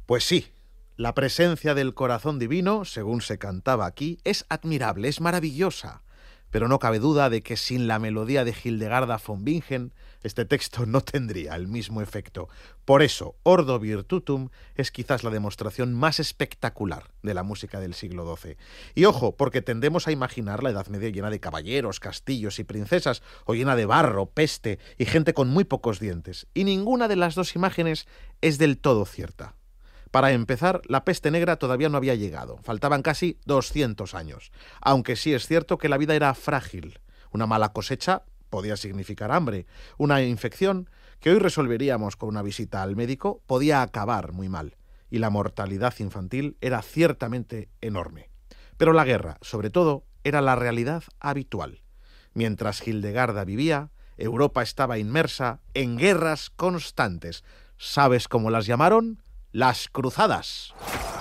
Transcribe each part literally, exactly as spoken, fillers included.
Pues sí, la presencia del corazón divino, según se cantaba aquí, es admirable, es maravillosa. Pero no cabe duda de que sin la melodía de Hildegarda von Bingen, este texto no tendría el mismo efecto. Por eso, Ordo Virtutum es quizás la demostración más espectacular de la música del siglo doce. Y ojo, porque tendemos a imaginar la Edad Media llena de caballeros, castillos y princesas, o llena de barro, peste y gente con muy pocos dientes. Y ninguna de las dos imágenes es del todo cierta. Para empezar, la peste negra todavía no había llegado, faltaban casi doscientos años, aunque sí es cierto que la vida era frágil. Una mala cosecha podía significar hambre, una infección que hoy resolveríamos con una visita al médico podía acabar muy mal, y la mortalidad infantil era ciertamente enorme. Pero la guerra, sobre todo, era la realidad habitual. Mientras Hildegarda vivía, Europa estaba inmersa en guerras constantes. ¿Sabes cómo las llamaron? Las cruzadas.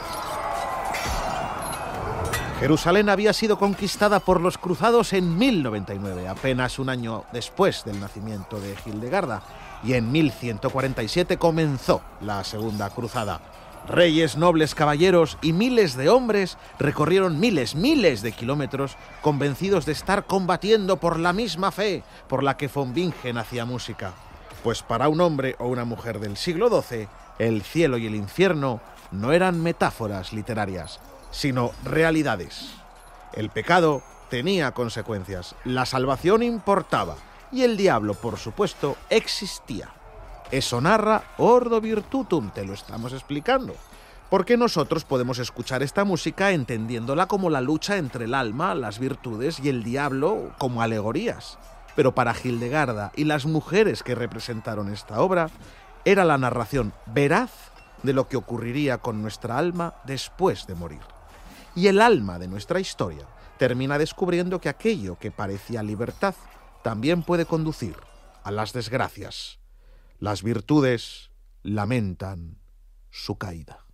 Jerusalén había sido conquistada por los cruzados en mil noventa y nueve, apenas un año después del nacimiento de Hildegarda, y en mil ciento cuarenta y siete comenzó la Segunda Cruzada. Reyes, nobles, caballeros y miles de hombres recorrieron miles, miles de kilómetros convencidos de estar combatiendo por la misma fe por la que von Bingen hacía música. Pues para un hombre o una mujer del siglo doce, el cielo y el infierno no eran metáforas literarias, sino realidades. El pecado tenía consecuencias, la salvación importaba, y el diablo, por supuesto, existía. Eso narra Ordo Virtutum, te lo estamos explicando. Porque nosotros podemos escuchar esta música entendiéndola como la lucha entre el alma, las virtudes y el diablo como alegorías. Pero para Hildegarda y las mujeres que representaron esta obra, era la narración veraz de lo que ocurriría con nuestra alma después de morir. Y el alma de nuestra historia termina descubriendo que aquello que parecía libertad también puede conducir a las desgracias. Las virtudes lamentan su caída.